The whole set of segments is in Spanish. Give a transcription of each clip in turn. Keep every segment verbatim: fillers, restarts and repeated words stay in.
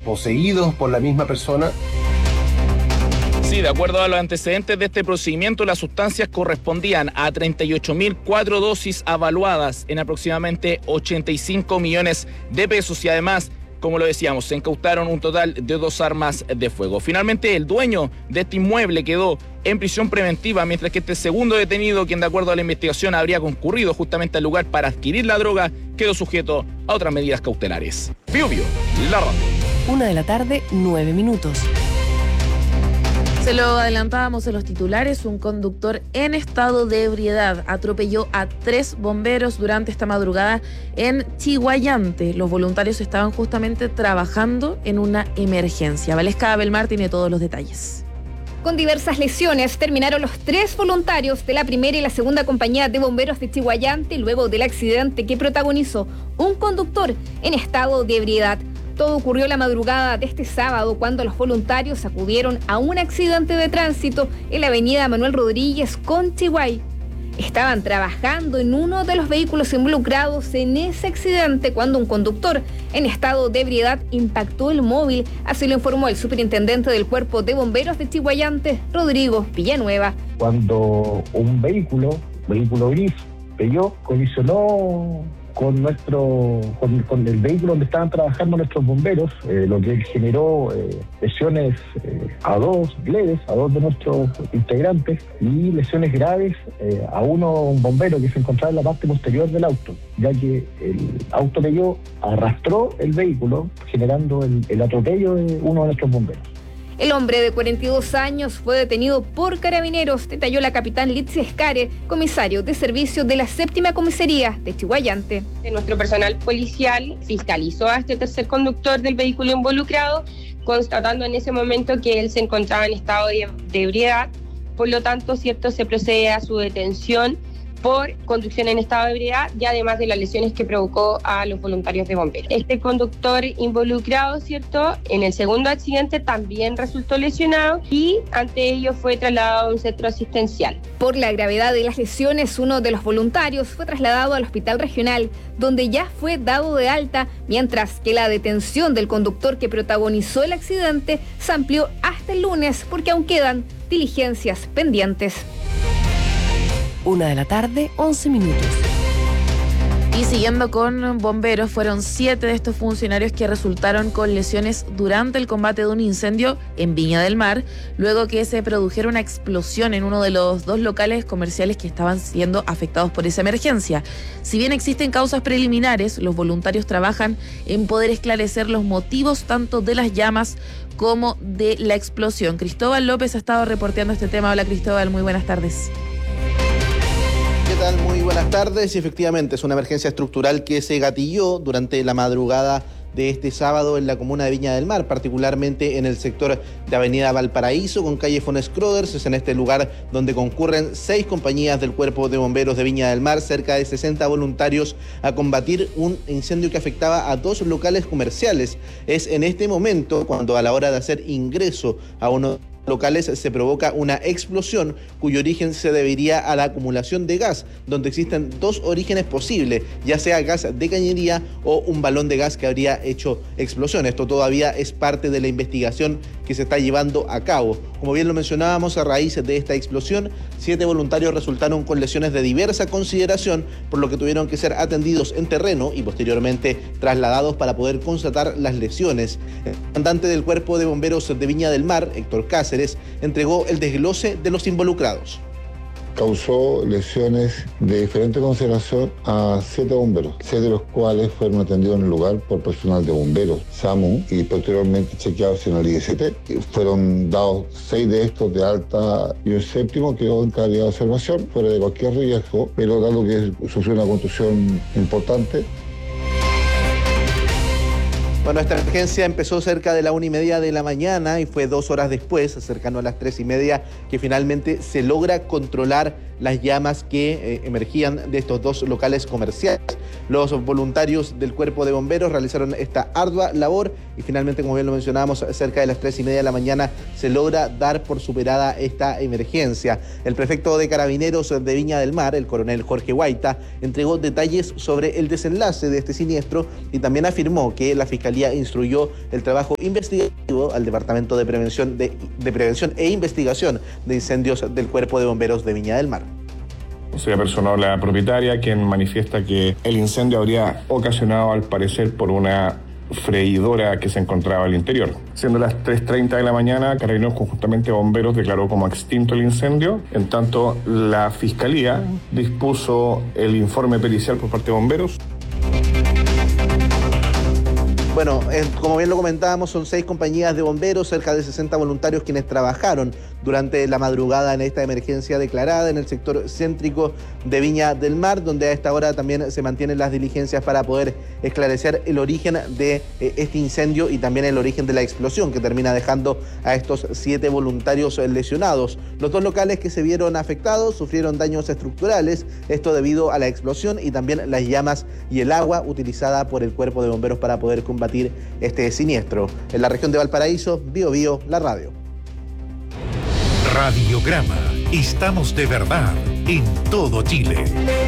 poseídos por la misma persona. Sí, de acuerdo a los antecedentes de este procedimiento, las sustancias correspondían a treinta y ocho mil cuatro dosis avaluadas en aproximadamente ochenta y cinco millones de pesos y además, como lo decíamos, se incautaron un total de dos armas de fuego. Finalmente, el dueño de este inmueble quedó en prisión preventiva, mientras que este segundo detenido, quien de acuerdo a la investigación habría concurrido justamente al lugar para adquirir la droga, quedó sujeto a otras medidas cautelares. Bio Bio, la radio. Una de la tarde, nueve minutos. Se lo adelantábamos en los titulares, un conductor en estado de ebriedad atropelló a tres bomberos durante esta madrugada en Chiguayante. Los voluntarios estaban justamente trabajando en una emergencia. Valesca Abelmar tiene todos los detalles. Con diversas lesiones terminaron los tres voluntarios de la primera y la segunda compañía de bomberos de Chiguayante luego del accidente que protagonizó un conductor en estado de ebriedad. Todo ocurrió la madrugada de este sábado cuando los voluntarios acudieron a un accidente de tránsito en la avenida Manuel Rodríguez con Chiguay. Estaban trabajando en uno de los vehículos involucrados en ese accidente cuando un conductor en estado de ebriedad impactó el móvil, así lo informó el superintendente del Cuerpo de Bomberos de Chiguayante, Rodrigo Villanueva. Cuando un vehículo, vehículo gris, Peugeot, colisionó con nuestro con, con el vehículo donde estaban trabajando nuestros bomberos, eh, lo que generó eh, lesiones eh, a dos leves, a dos de nuestros integrantes, y lesiones graves eh, a uno, un bombero que se encontraba en la parte posterior del auto, ya que el auto Peugeot arrastró el vehículo, generando el, el atropello de uno de nuestros bomberos. El hombre de cuarenta y dos años fue detenido por carabineros, detalló la capitán Litsi Escare, comisario de servicio de la séptima comisaría de Chiguayante. Nuestro personal policial fiscalizó a este tercer conductor del vehículo involucrado, constatando en ese momento que él se encontraba en estado de, de ebriedad. Por lo tanto, cierto, se procede a su detención por conducción en estado de ebriedad y además de las lesiones que provocó a los voluntarios de bomberos. Este conductor involucrado, cierto, en el segundo accidente también resultó lesionado y ante ello fue trasladado a un centro asistencial. Por la gravedad de las lesiones, uno de los voluntarios fue trasladado al hospital regional, donde ya fue dado de alta, mientras que la detención del conductor que protagonizó el accidente se amplió hasta el lunes porque aún quedan diligencias pendientes. Una de la tarde, once minutos. Y siguiendo con bomberos, fueron siete de estos funcionarios que resultaron con lesiones durante el combate de un incendio en Viña del Mar, luego que se produjera una explosión en uno de los dos locales comerciales que estaban siendo afectados por esa emergencia. Si bien existen causas preliminares, los voluntarios trabajan en poder esclarecer los motivos tanto de las llamas como de la explosión. Cristóbal López ha estado reporteando este tema. Hola Cristóbal, muy buenas tardes. ¿Qué tal? Muy buenas tardes. Y efectivamente es una emergencia estructural que se gatilló durante la madrugada de este sábado en la comuna de Viña del Mar, particularmente en el sector de Avenida Valparaíso con calle von Scroders. Es en este lugar donde concurren seis compañías del Cuerpo de Bomberos de Viña del Mar, cerca de sesenta voluntarios a combatir un incendio que afectaba a dos locales comerciales. Es en este momento cuando a la hora de hacer ingreso a uno locales se provoca una explosión cuyo origen se debería a la acumulación de gas, donde existen dos orígenes posibles, ya sea gas de cañería o un balón de gas que habría hecho explosión. Esto todavía es parte de la investigación que se está llevando a cabo. Como bien lo mencionábamos, a raíz de esta explosión, siete voluntarios resultaron con lesiones de diversa consideración, por lo que tuvieron que ser atendidos en terreno y posteriormente trasladados para poder constatar las lesiones. El comandante del Cuerpo de Bomberos de Viña del Mar, Héctor Cáceres, entregó el desglose de los involucrados. Causó lesiones de diferente consideración a siete bomberos, seis de los cuales fueron atendidos en el lugar por personal de bomberos, SAMU, y posteriormente chequeados en el I S T. Fueron dados seis de estos de alta y un séptimo quedó en calidad de observación, fuera de cualquier riesgo, pero dado que sufrió una contusión importante. Bueno, esta emergencia empezó cerca de la una y media de la mañana y fue dos horas después, cercano a las tres y media, que finalmente se logra controlar las llamas que eh, emergían de estos dos locales comerciales. Los voluntarios del Cuerpo de Bomberos realizaron esta ardua labor y finalmente, como bien lo mencionábamos, cerca de las tres y media de la mañana se logra dar por superada esta emergencia. El prefecto de Carabineros de Viña del Mar, el coronel Jorge Guaita, entregó detalles sobre el desenlace de este siniestro y también afirmó que la Fiscalía Fiscalía instruyó el trabajo investigativo al Departamento de Prevención, de, de Prevención e Investigación de Incendios del Cuerpo de Bomberos de Viña del Mar. Se apersonó la propietaria, quien manifiesta que el incendio habría ocasionado, al parecer, por una freidora que se encontraba al interior. Siendo las tres treinta de la mañana, Carabineros conjuntamente Bomberos declaró como extinto el incendio. En tanto, la Fiscalía dispuso el informe pericial por parte de Bomberos. Bueno, eh, como bien lo comentábamos, son seis compañías de bomberos, cerca de sesenta voluntarios quienes trabajaron durante la madrugada en esta emergencia declarada en el sector céntrico de Viña del Mar, donde a esta hora también se mantienen las diligencias para poder esclarecer el origen de eh, este incendio y también el origen de la explosión que termina dejando a estos siete voluntarios lesionados. Los dos locales que se vieron afectados sufrieron daños estructurales, esto debido a la explosión y también las llamas y el agua utilizada por el cuerpo de bomberos para poder combatir este siniestro. En la región de Valparaíso, Bio Bio, la radio. Radiograma. Estamos de verdad en todo Chile.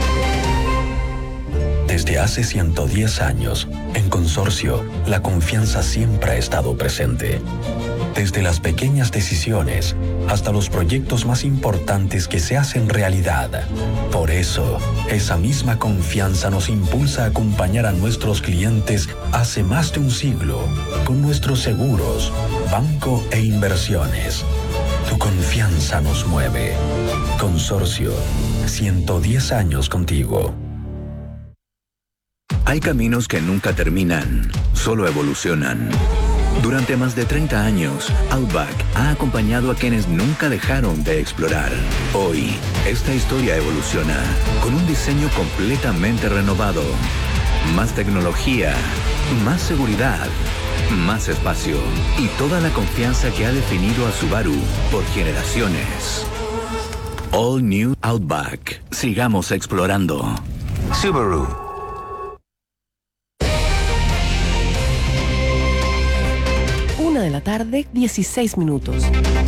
Desde hace ciento diez años, en Consorcio, la confianza siempre ha estado presente. Desde las pequeñas decisiones hasta los proyectos más importantes que se hacen realidad. Por eso, esa misma confianza nos impulsa a acompañar a nuestros clientes hace más de un siglo con nuestros seguros, banco e inversiones. Tu confianza nos mueve. Consorcio, ciento diez años contigo. Hay caminos que nunca terminan, solo evolucionan. Durante más de treinta años, Outback ha acompañado a quienes nunca dejaron de explorar. Hoy, esta historia evoluciona con un diseño completamente renovado. Más tecnología, más seguridad, más espacio y toda la confianza que ha definido a Subaru por generaciones. All New Outback. Sigamos explorando. Subaru. De la tarde, dieciséis minutos.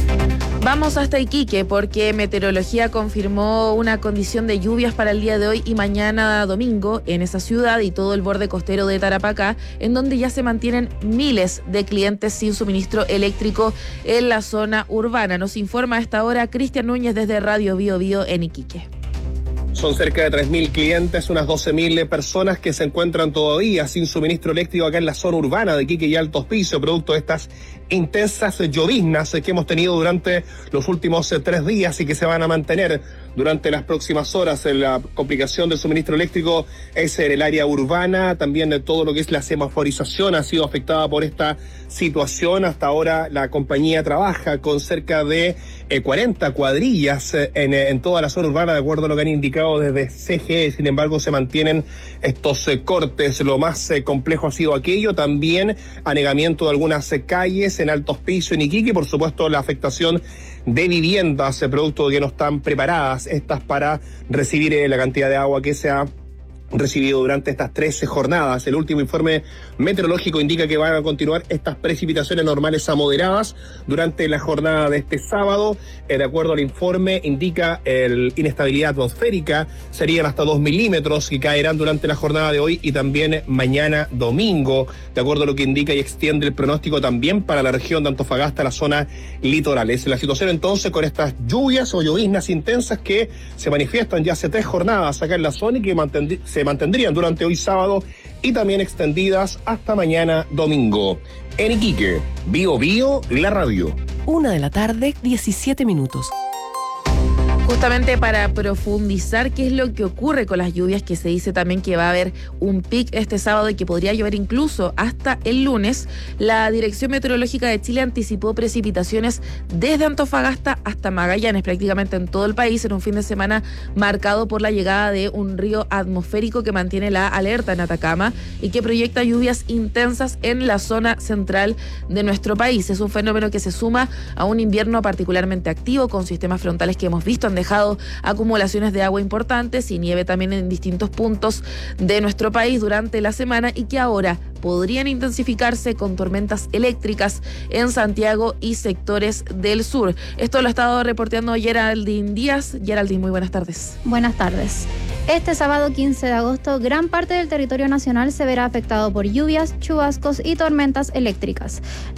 Vamos hasta Iquique porque Meteorología confirmó una condición de lluvias para el día de hoy y mañana domingo en esa ciudad y todo el borde costero de Tarapacá, en donde ya se mantienen miles de clientes sin suministro eléctrico en la zona urbana. Nos informa a esta hora Cristian Núñez desde Radio Bio Bio en Iquique. Son cerca de tres mil clientes, unas doce mil personas que se encuentran todavía sin suministro eléctrico acá en la zona urbana de Iquique y Alto Hospicio, producto de estas intensas lloviznas que hemos tenido durante los últimos tres días y que se van a mantener durante las próximas horas. La complicación del suministro eléctrico es en el área urbana, también de todo lo que es la semaforización ha sido afectada por esta situación. Hasta ahora la compañía trabaja con cerca de eh, cuarenta cuadrillas en, en toda la zona urbana, de acuerdo a lo que han indicado desde C G E. Sin embargo, se mantienen estos eh, cortes. Lo más eh, complejo ha sido aquello, también anegamiento de algunas eh, calles en Alto Hospicio, en Iquique, y por supuesto la afectación de viviendas, eh, producto de que no están preparadas estas para recibir eh, la cantidad de agua que se ha recibido durante estas trece jornadas. El último informe meteorológico indica que van a continuar estas precipitaciones normales a moderadas durante la jornada de este sábado. Eh, de acuerdo al informe, indica el inestabilidad atmosférica, serían hasta dos milímetros que caerán durante la jornada de hoy y también mañana domingo, de acuerdo a lo que indica y extiende el pronóstico también para la región de Antofagasta, la zona litoral. Es la situación entonces con estas lluvias o lloviznas intensas que se manifiestan ya hace tres jornadas acá en la zona y que mantendrían se mantendrían durante hoy sábado y también extendidas hasta mañana domingo. En Iquique, Bio Bio, la radio. Una de la tarde, diecisiete minutos. Justamente para profundizar qué es lo que ocurre con las lluvias, que se dice también que va a haber un pic este sábado y que podría llover incluso hasta el lunes, la Dirección Meteorológica de Chile anticipó precipitaciones desde Antofagasta hasta Magallanes, prácticamente en todo el país, en un fin de semana marcado por la llegada de un río atmosférico que mantiene la alerta en Atacama y que proyecta lluvias intensas en la zona central de nuestro país. Es un fenómeno que se suma a un invierno particularmente activo con sistemas frontales que hemos visto han dejado acumulaciones de agua importantes y nieve también en distintos puntos de nuestro país durante la semana y que ahora podrían intensificarse con tormentas eléctricas en Santiago y sectores del sur. Esto lo ha estado reporteando Geraldine Díaz. Geraldine, muy buenas tardes. Buenas tardes. Este sábado quince de agosto, gran parte del territorio nacional se verá afectado por lluvias, chubascos y tormentas eléctricas.